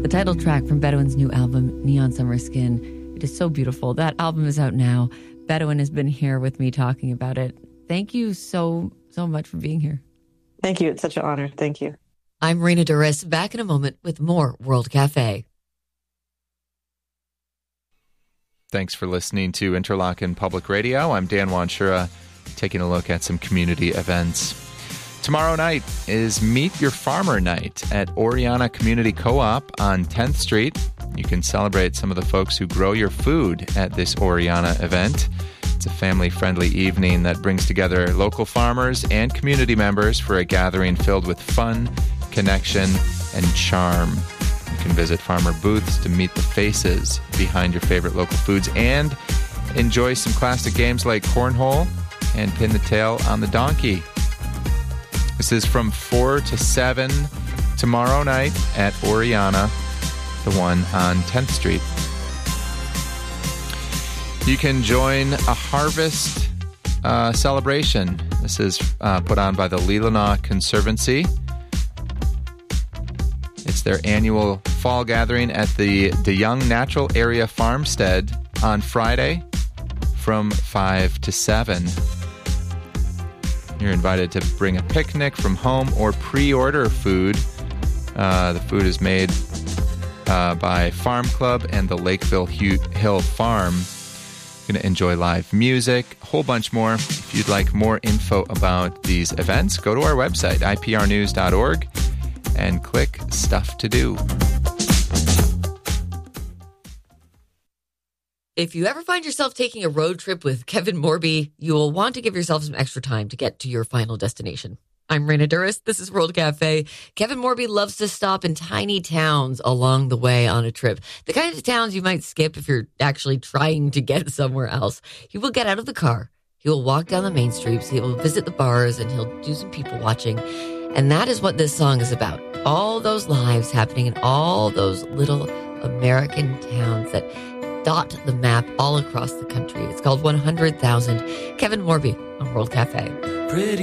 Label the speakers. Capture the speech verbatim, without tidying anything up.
Speaker 1: title track from Bedouin's new album, Neon Summer Skin. It is so beautiful. That album is out now. Bedouin has been here with me talking about it. Thank you so, so much for being here.
Speaker 2: Thank you. It's such an honor. Thank you.
Speaker 1: I'm Raina Douris, back in a moment with more World Cafe.
Speaker 3: Thanks for listening to Interlochen Public Radio. I'm Dan Wanshura, taking a look at some community events. Tomorrow night is Meet Your Farmer Night at Oriana Community Co-op on tenth Street. You can celebrate some of the folks who grow your food at this Oriana event. It's a family-friendly evening that brings together local farmers and community members for a gathering filled with fun, connection, and charm. You can visit farmer booths to meet the faces behind your favorite local foods and enjoy some classic games like cornhole and pin the tail on the donkey. This is from four to seven tomorrow night at Oriana, the one on tenth Street. You can join a harvest uh, celebration. This is uh, put on by the Leelanau Conservancy. It's their annual fall gathering at the De Young Natural Area Farmstead on Friday from five to seven. You're invited to bring a picnic from home or pre-order food. Uh, the food is made uh, by Farm Club and the Lakeville Hill Farm. You're going to enjoy live music, a whole bunch more. If you'd like more info about these events, go to our website, I P R news dot org, and click Stuff to Do.
Speaker 1: If you ever find yourself taking a road trip with Kevin Morby, you will want to give yourself some extra time to get to your final destination. I'm Raina Douris. This is World Cafe. Kevin Morby loves to stop in tiny towns along the way on a trip. The kind of towns you might skip if you're actually trying to get somewhere else. He will get out of the car. He will walk down the main streets. He will visit the bars, and he'll do some people watching. And that is what this song is about. All those lives happening in all those little American towns that dot the map all across the country. It's called one hundred thousand. Kevin Morby on World Cafe. Pretty